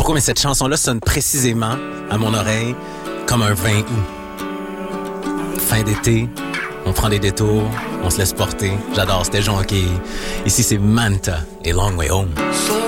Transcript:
pourquoi, mais cette chanson-là sonne précisément à mon oreille comme un 20 août. Fin d'été, on prend des détours, on se laisse porter. J'adore, c'était jonqué. Ici, c'est Manta et Long Way Home.